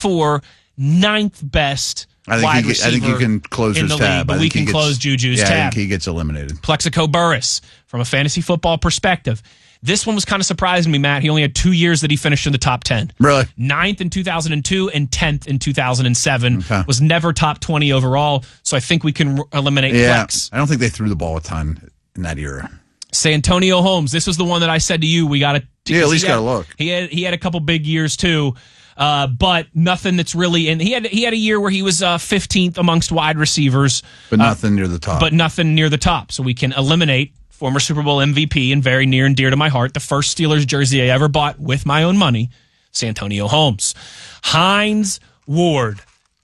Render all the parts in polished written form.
for ninth best wide receiver. I think you can close his tab. But we can close Juju's tab. I think he gets eliminated. Plexico Burress, from a fantasy football perspective. This one was kind of surprising me, Matt. He only had 2 years that he finished in the top 10. Really? 9th in 2002 and 10th in 2007. Okay. Was never top 20 overall, so I think we can eliminate Flex. I don't think they threw the ball a ton in that era. Santonio Holmes. This was the one that I said to you, we got to... Yeah, at least got to look. He had a couple big years, too. But nothing that's really in. He had a year where he was 15th amongst wide receivers, but nothing near the top. So we can eliminate former Super Bowl MVP and very near and dear to my heart, the first Steelers jersey I ever bought with my own money, Santonio Holmes. Hines Ward,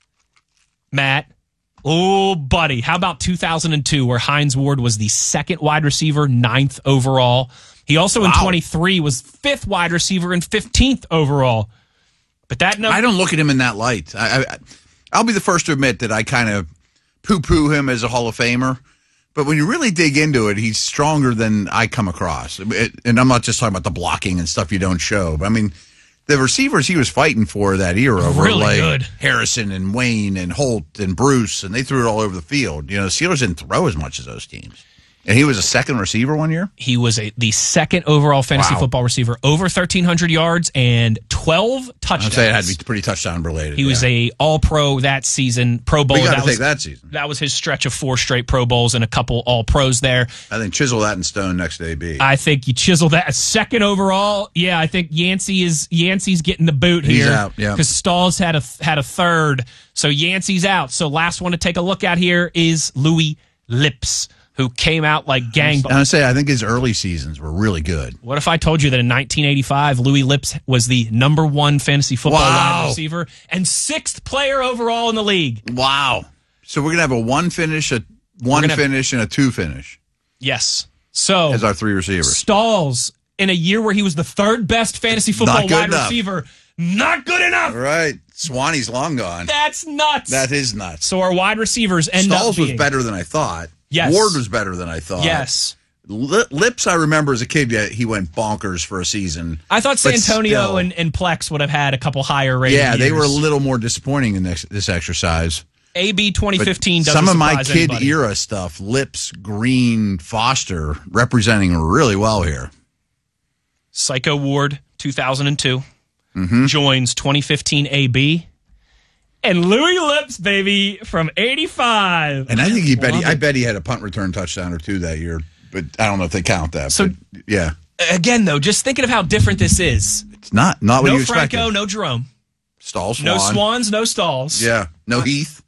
Matt. Oh, buddy, how about 2002, where Hines Ward was the second wide receiver, 9th overall. He also in 23 was 5th wide receiver and 15th overall. But that number, I don't look at him in that light. I'll be the first to admit that I kind of poo-poo him as a Hall of Famer. But when you really dig into it, he's stronger than I come across. And I'm not just talking about the blocking and stuff you don't show. But, I mean, the receivers he was fighting for that era were really like good. Harrison and Wayne and Holt and Bruce, and they threw it all over the field. You know, the Steelers didn't throw as much as those teams. And he was a second receiver one year? He was the second overall fantasy football receiver, over 1,300 yards and 12 touchdowns. I'd say it had to be pretty touchdown related. He was a All-Pro that season, Pro Bowl. We got to take that season. That was his stretch of 4 straight Pro Bowls and a couple All-Pros there. I think chisel that in stone next to AB. I think you chisel that. Second overall, yeah, I think Yancey's getting the boot here. He's out, yeah. Because Stalls had a third, so Yancey's out. So last one to take a look at here is Louis Lips, who came out like gangbusters. I think his early seasons were really good. What if I told you that in 1985, Louis Lips was the number 1 fantasy football wide receiver and 6th player overall in the league? Wow. So we're going to have a 1 finish, a 1 finish, and a 2 finish. Yes. So as our 3 receivers. Stalls, in a year where he was the 3rd best fantasy football wide receiver, not good enough. Right. Swanee's long gone. That's nuts. That is nuts. So our wide receivers end up Stalls was better than I thought. Yes. Ward was better than I thought. Yes. Lips, I remember as a kid, he went bonkers for a season. I thought Santonio and Plex would have had a couple higher rated years. They were a little more disappointing in this exercise. AB 2015 doesn't some of my surprise kid anybody. era stuff, Lips, Green, Foster, representing really well here. Psycho Ward, 2002, joins 2015 AB. And Louis Lips, baby, from 85. And I think I bet he had a punt return touchdown or 2 that year, but I don't know if they count that. So, but, yeah. Again, though, just thinking of how different this is. It's not what you expected. No Franco, no Jerome. Stalls, No Swans, no Stalls. Yeah. No Heath.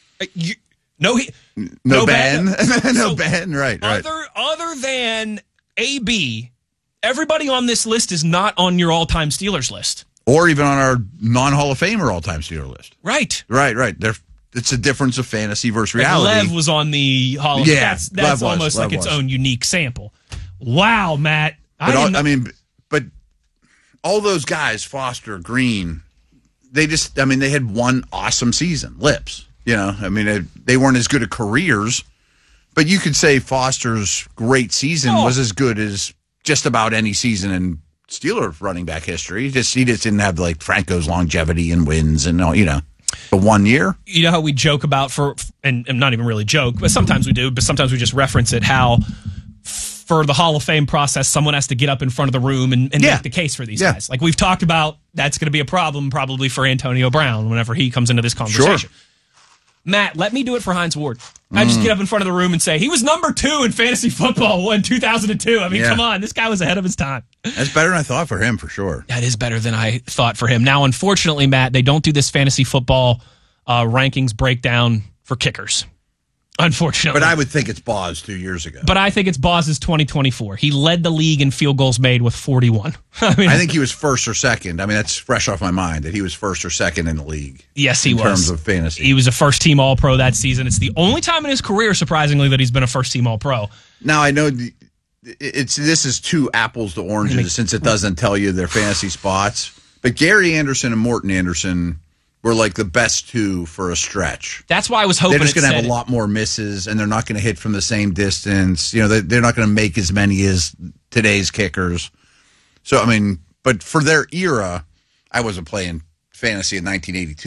No Ben. No Ben, right. Other than AB, everybody on this list is not on your all-time Steelers list. Or even on our non-Hall of Famer all-time Steeler list. Right. It's a difference of fantasy versus reality. Lev was on the Hall of Fame. Yeah, that's almost like its own unique sample. Wow, Matt. But all those guys, Foster, Green, they had one awesome season. Lips, they weren't as good at careers, but you could say Foster's great season was as good as just about any season in Steeler running back history. He just didn't have like Franco's longevity and wins and the 1 year. You know how we joke about and not even really joke, but sometimes we do, but sometimes we just reference it, how for the Hall of Fame process, someone has to get up in front of the room and make the case for these guys. Like we've talked about, that's going to be a problem probably for Antonio Brown whenever he comes into this conversation. Sure. Matt, let me do it for Hines Ward. I just get up in front of the room and say, he was number 2 in fantasy football in 2002. I mean, come on. This guy was ahead of his time. That's better than I thought for him, for sure. That is better than I thought for him. Now, unfortunately, Matt, they don't do this fantasy football rankings breakdown for kickers. Unfortunately. But I would think it's Boz 2 years ago. But I think it's Boz's 2024. He led the league in field goals made with 41. I think he was first or second. I mean, that's fresh off my mind that he was first or second in the league. Yes, he was. In terms of fantasy. He was a first-team All-Pro that season. It's the only time in his career, surprisingly, that he's been a first-team All-Pro. Now, I know this is 2 apples to oranges since it doesn't tell you their fantasy spots. But Gary Anderson and Morton Anderson were like the best 2 for a stretch. That's why I was hoping they're just going to have a lot more misses, and they're not going to hit from the same distance. They're not going to make as many as today's kickers. So, but for their era, I wasn't playing fantasy in 1982.